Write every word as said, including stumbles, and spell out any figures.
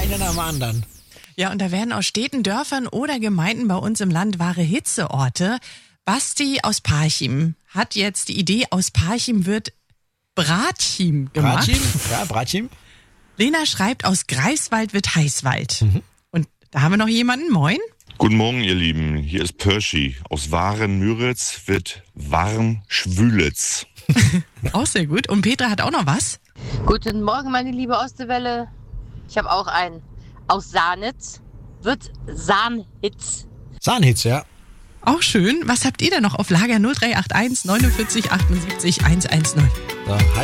Einer nach dem anderen. Ja, und da werden aus Städten, Dörfern oder Gemeinden bei uns im Land wahre Hitzeorte. Basti aus Parchim hat jetzt die Idee, aus Parchim wird Bratchim gemacht. Bratchim? Ja, Bratchim. Lena schreibt, aus Greifswald wird Heißwald. Mhm. Und da haben wir noch jemanden. Moin. Guten Morgen, ihr Lieben. Hier ist Perschi. Aus Waren-Müritz wird Warm-Schwülitz. Auch sehr gut. Und Petra hat auch noch was. Guten Morgen, meine liebe Ostewelle. Ich habe auch einen. Aus Sahnitz wird Sahnhitz. Sahnhitz, ja. Auch schön. Was habt ihr denn noch auf Lager? null drei acht eins neunundvierzig achtundsiebzig hundertzehn? So,